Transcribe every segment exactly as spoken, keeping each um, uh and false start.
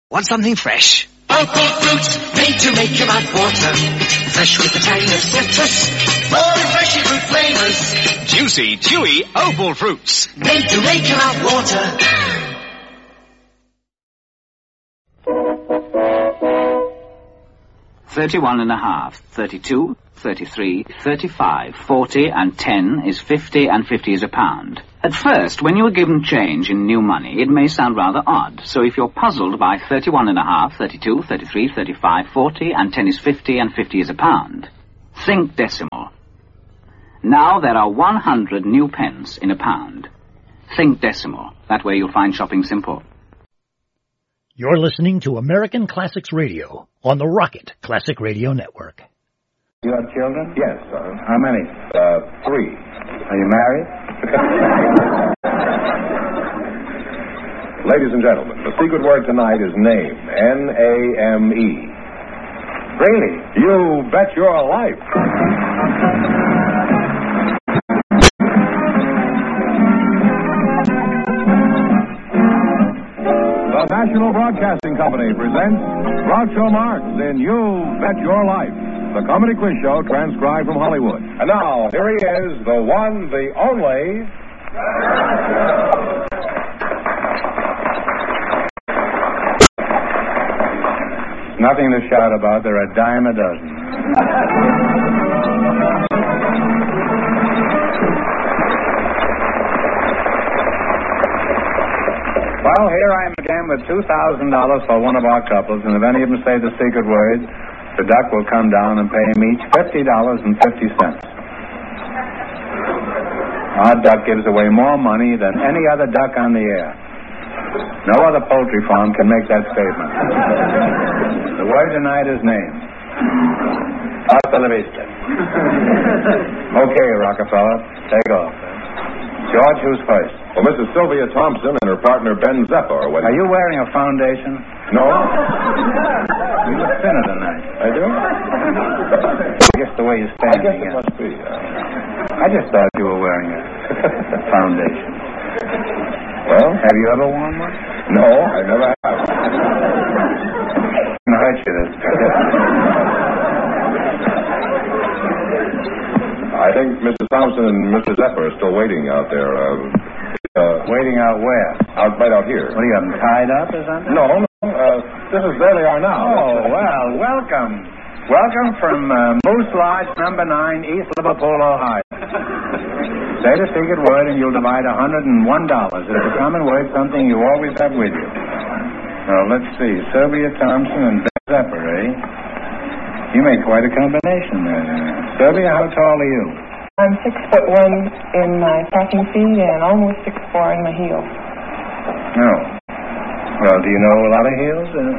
Want something fresh? Opal fruit, made to make your mouth water. Fresh with the tang of citrus. More refreshing fruit flavors. Juicy, chewy Opal fruits. Made to make your mouth water. Thirty-one and a half, thirty-two, thirty-three, thirty-five, forty, and ten is fifty, and fifty is a pound. At first, when you are given change in new money, it may sound rather odd. So if you're puzzled by thirty-one and a half, thirty-two, thirty-three, thirty-five, forty, and ten is fifty, and fifty is a pound, think decimal. Now there are one hundred new pence in a pound. Think decimal. That way you'll find shopping simple. You're listening to American Classics Radio on the Rocket Classic Radio Network. You have children? Yes, sir. How many? Uh, three. Are you married? Ladies and gentlemen, the secret word tonight is name. N A M E. Really? You bet your life. The National Broadcasting Company presents Groucho Marx in You Bet Your Life, the comedy quiz show transcribed from Hollywood. And now, here he is, the one, the only... Nothing to shout about. They're a dime a dozen. Well, here I am again with two thousand dollars for one of our couples, and if any of them say the secret word, the duck will come down and pay him each fifty dollars and fifty cents. Our duck gives away more money than any other duck on the air. No other poultry farm can make that statement. The word tonight is name. Hasta la vista. Okay, Rockefeller, take off. George, who's first? Well, Missus Sylvia Thompson and her partner Ben Zeppa are waiting. Are you wearing a foundation? No. You look thinner tonight. I do? I guess the way you're I standing. guess it uh, must be. Uh... I just thought you were wearing a foundation. Well? Have you ever worn one? No, I never have. No, I should have. I think Missus Thompson and Mister Zeppa are still waiting out there. Uh, uh, Waiting out where? out right out here. What, do you have them tied up or something? No, no. Uh, this is there they are now. Oh, well, welcome. Welcome from uh, Moose Lodge, number nine, East Liverpool, Ohio. Say the secret word and you'll divide one hundred one dollars. It's a common word, something you always have with you. Now, let's see. Sylvia Thompson and Ben Zeppa, eh? You make quite a combination there. Sylvia, how tall are you? I'm six foot one in my stocking feet and almost six four in my heels. No. Well, do you know a lot of heels? Uh,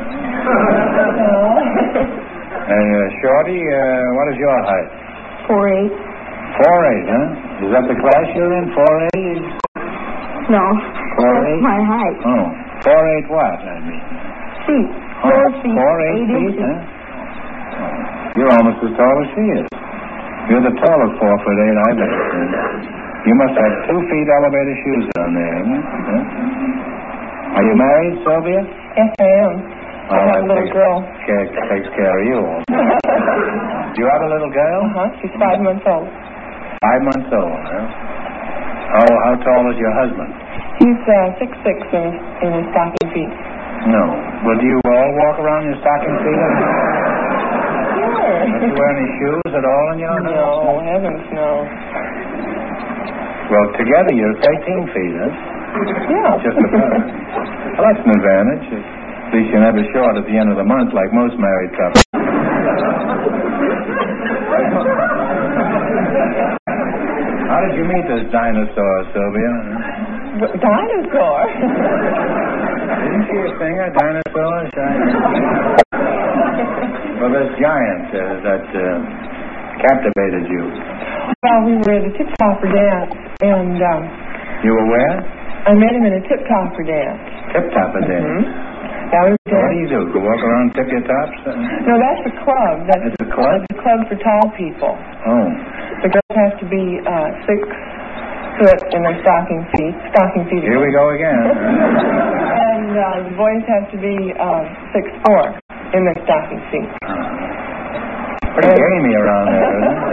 and uh, Shorty, uh, what is your height? Four eight. Four eight, huh? Is that the class you're in? Four eight? No. Four That's eight? my height. Oh. Four eight what, I mean? Feet. Oh, Four feet. Four eight, eight feet, inches. huh? You're almost as tall as she is. You're the tallest four foot eight I've ever seen. You must have two feet elevator shoes on there, haven't you? Huh? Are you married, Sylvia? Yes, I am. I Oh, have a that little takes girl. Care, takes care of you. Do you have a little girl? Uh-huh. She's five months old. Five months old, huh? Oh, how tall is your husband? He's uh, six six in, in his stocking feet. No. Well, do you all walk around in your stocking feet? Sure. Don't you wear any shoes at all in your house? No, heavens, no. Well, together you're eighteen feet, huh? Yeah. Just about. Well, that's an advantage. At least you're never short at the end of the month like most married couples. How did you meet this dinosaur, Sylvia? What, dinosaur? Isn't she a singer, dinosaur? Well, this giant uh, that uh, captivated you. Well, we were at a tip-topper dance, and um, You were where? I met him in a tip-topper dance. Tip-topper dance. Mm-hmm. Yeah, we were What do dancing. you do? Go walk around and tip your tops? No, that's the club. That's It's a club? It's a club for tall people. Oh. The girls have to be uh, six foot in their stocking feet. Stocking feet. Here we go again. And And uh, the boys have to be uh, six four in their stocking feet. Pretty gamey around there, isn't it?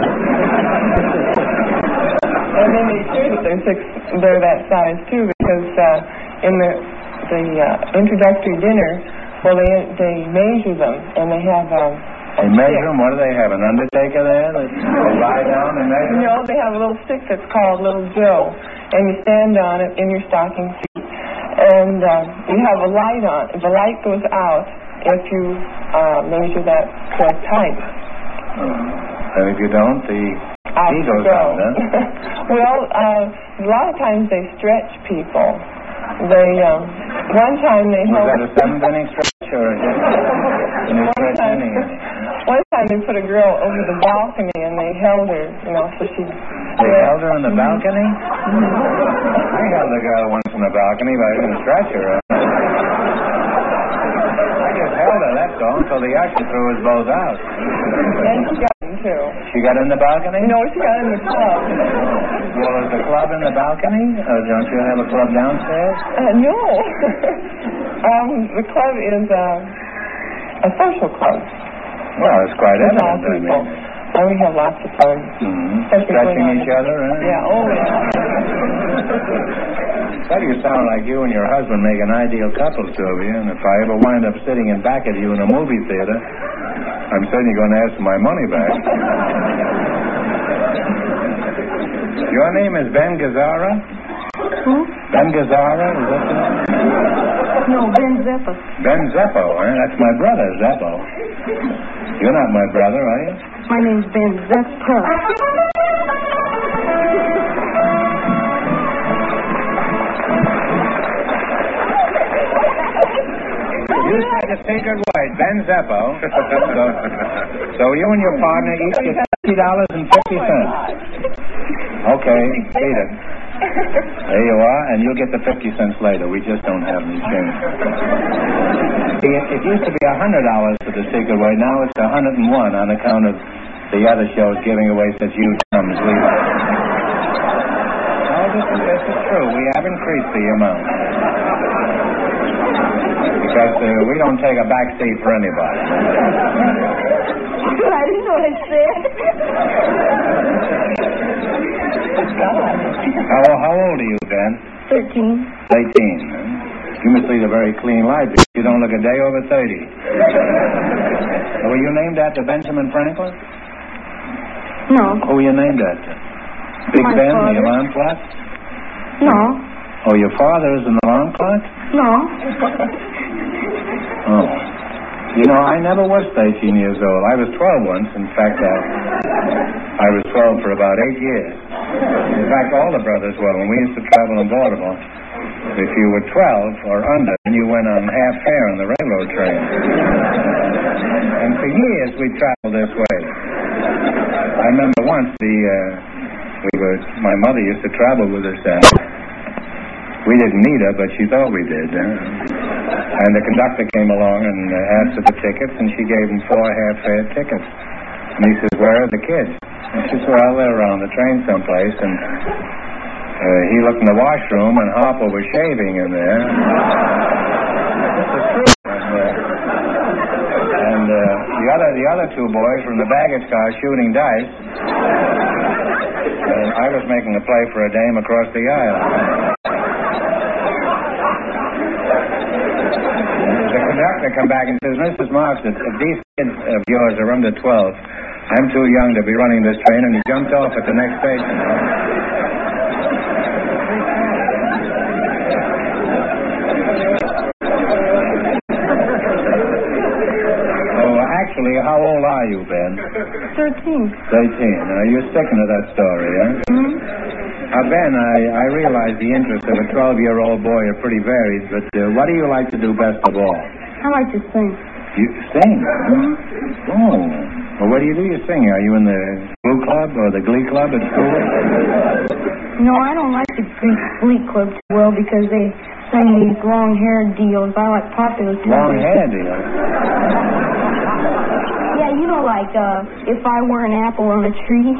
And they make sure that they're six, they're that size too, because uh, in the the uh, introductory dinner, well, they they measure them, and they have um, a They measure stick. them? What do they have, an undertaker there? That they lie down and measure You them? know, they have a little stick that's called Little Joe, and you stand on it in your stocking feet, and uh, you have a light on. The light goes out if you uh, measure that correct height. And if you don't, the Out he you goes go. down, huh? Well, uh, a lot of times they stretch people. They, um, one time they Was held... that a seventh inning stretch or just an one, stretch time, inning? one time they put a girl over the balcony and they held her, you know, so she... They held her on the balcony? I held a girl once on the balcony, but I didn't stretch her. I just held her, that's all, until the usher threw us both out. And she got in, too. She got in the balcony? No, she got in the club. Well, is the club in the balcony? Or don't you have a club downstairs? Uh, no. um, the club is uh, a social club. Well, it's quite With all evident, I people. mean. And we have lots of fun. Mm-hmm. Especially Stretching going on- each other, huh? Yeah, oh, yeah. Well, you sound like you and your husband make an ideal couple, Sylvia, and if I ever wind up sitting in back of you in a movie theater, I'm certainly going to ask for my money back. Your name is Ben Gazzara? Hmm? Ben Gazzara, is that the name? No, Ben Zeppo. Ben Zeppo, eh? That's my brother, Zeppo. You're not my brother, are you? My name's Ben Zeppo. You said a secret word, Ben Zeppo. so, so you and your partner each get fifty dollars and fifty cents. Okay, beat it. There you are, and you'll get the fifty cents later. We just don't have any change. See, it, it used to be one hundred dollars for the secret word. Now it's one hundred and one on account of the other shows giving away such huge sums. We... No, this is, this is true. We have increased the amount. Because uh, we don't take a back seat for anybody. I didn't know what I said. How, how old are you, Ben? Thirteen. eighteen. Huh? You must lead a very clean life. You don't look a day over thirty. Were you named after Benjamin Franklin? No. Who were you named after? Big My Ben, father. the alarm clock? No. Oh, your father is an alarm clock? No. Oh. You know, I never was thirteen years old. I was twelve once. In fact, I, I was twelve for about eight years. In fact, all the brothers were. When we used to travel in Baltimore, if you were twelve or under, then you went on half fare on the railroad train. And for years, we traveled this way. I remember once the, uh, we were, my mother used to travel with us, and we didn't need her, but she thought we did. Huh? And the conductor came along and uh, asked for the tickets, and she gave him four half-fare tickets. And he says, "Where are the kids?" And she said, "Well, they're on the train someplace." And uh, he looked in the washroom, and Harper was shaving in there. This is true. And, uh, and uh, the other the other two boys were in the baggage car shooting dice. And I was making a play for a dame across the aisle. The conductor come back and says, "Missus Marks, if if these kids of yours are under twelve, I'm too young to be running this train," and he jumped off at the next station. Oh, actually, how old are you, Ben? Thirteen. Thirteen. Now, you're sticking to that story, huh? Mm-hmm. Now, Ben, I, I realize the interests of a twelve-year-old boy are pretty varied, but uh, what do you like to do best of all? I like to sing. You sing? Huh? Oh. Well, what do you do? You sing? Are you in the Glee Club or the Glee Club at school? No, I don't like the Greek Glee Club too well because they sing these long hair deals. I like popular songs. Long hair deal. Yeah, you know, like uh, If I Were an Apple on a Tree.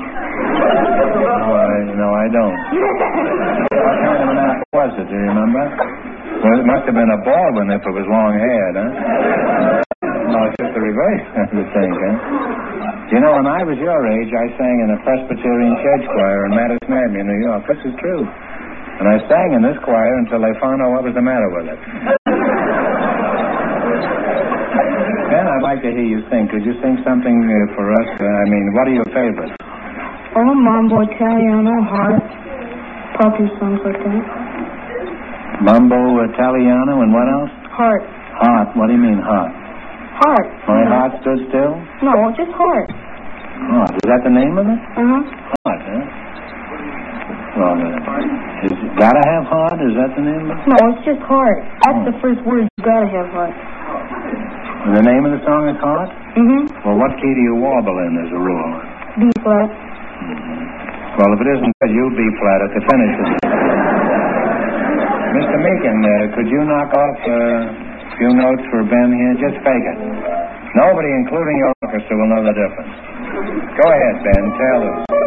No, I, no, I don't. What kind of an apple was it? Do you remember? Well, it must have been a Baldwin if it was long-haired, huh? No, it's just the reverse, I would think, huh? You know, when I was your age, I sang in a Presbyterian church choir in Madison Avenue, New York. This is true. And I sang in this choir until they found out what was the matter with it. Ben, I'd like to hear you sing. Could you sing something uh, for us? Uh, I mean, what are your favorites? Oh, Mambo Italiano, Heart, Puppy, songs like that. Mambo Italiano and what else? Heart. Heart. What do you mean, heart? Heart. My heart stood still? No, just Heart. Heart. Is that the name of it? Uh-huh. Heart, huh? Well, uh, is it gotta have heart? Is that the name of it? No, it's just Heart. That's oh. the first word. You gotta have Heart. And the name of the song is Heart? Mm-hmm. Well, what key do you warble in as a rule? B flat. Mm-hmm. Well, if it isn't good, you'll B flat at the finish. Mister Meakin, uh, could you knock off uh, a few notes for Ben here? Just fake it. Nobody, including your orchestra, will know the difference. Go ahead, Ben. Tell us.